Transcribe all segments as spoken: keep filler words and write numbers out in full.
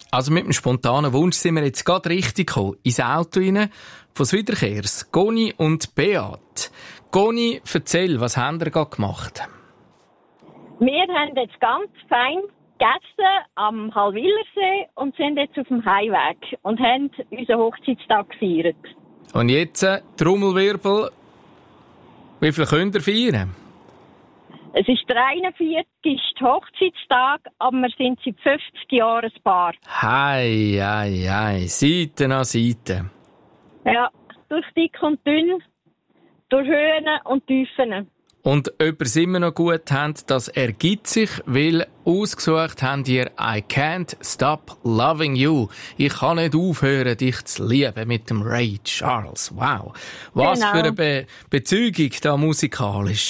Also mit einem spontanen Wunsch sind wir jetzt gerade richtig gekommen. Ins Auto rein, von Wiederkehrs. Goni und Beat. Goni, erzähl, was haben ihr gerade gemacht? Wir haben jetzt ganz fein gegessen am Hallwilersee und sind jetzt auf dem Heimweg und haben unseren Hochzeitstag gefeiert. Und jetzt, äh, Trommelwirbel, wie viel könnt ihr feiern? Es ist der einundvierzigste Hochzeitstag, aber wir sind seit fünfzig Jahren ein Paar. Hei, hei, hei, Seite an Seite. Ja, durch dick und dünn, durch Höhen und Tiefen. Und ob ihr es immer noch gut habt, das ergibt sich, weil ausgesucht habt ihr «I can't stop loving you». Ich kann nicht aufhören, dich zu lieben mit dem Ray Charles. Wow. Was Genau. für eine Be- Bezeugung da musikalisch.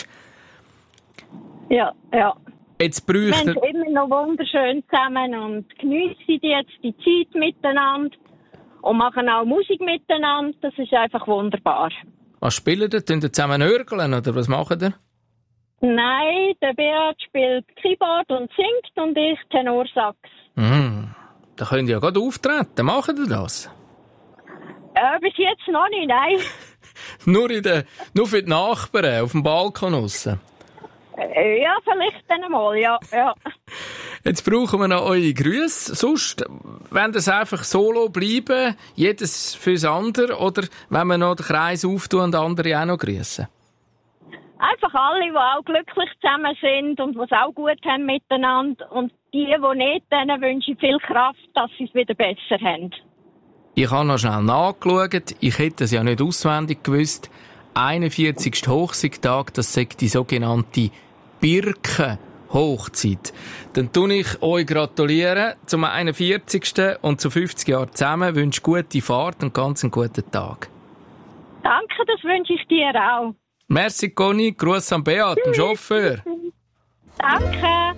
Ja, ja. Jetzt Wir bräuchte... sind immer noch wunderschön zusammen und geniessen jetzt die Zeit miteinander und machen auch Musik miteinander. Das ist einfach wunderbar. Was spielt ihr? Tun ihr zusammen örgeln oder was macht ihr? Nein, der Beat spielt Keyboard und singt und ich Tenorsax. Mm, da könnt ihr ja gerade auftreten. Macht ihr das? Äh, bis jetzt noch nicht, nein. Nur, in der, nur für die Nachbarn, auf dem Balkon draussen. Äh, ja, vielleicht dann mal, ja. ja. Jetzt brauchen wir noch eure Grüße. Sonst, wenn das einfach solo bleiben, jedes fürs andere, oder wenn wir noch den Kreis auftun und andere auch noch grüßen? Einfach alle, die auch glücklich zusammen sind und die es auch gut haben miteinander. Und die, die nicht, denen wünsche ich viel Kraft, dass sie es wieder besser haben. Ich habe noch schnell nachgeschaut. Ich hätte es ja nicht auswendig gewusst. einundvierzigster Hochzeitstag, das sagt die sogenannte Birken-Hochzeit. Dann tue ich euch gratulieren zum einundvierzigsten und zu fünfzig Jahren zusammen. Ich wünsche gute Fahrt und ganz einen guten Tag. Danke, das wünsche ich dir auch. Merci, Conny. Gruß an Beat, dem Chauffeur. Danke.